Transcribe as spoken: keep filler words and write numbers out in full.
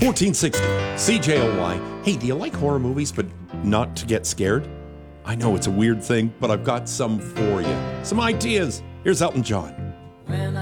fourteen sixty, C J O Y. Hey, do you like horror movies but not to get scared? I know it's a weird thing, but I've got some for you. Some ideas. Here's Elton John. When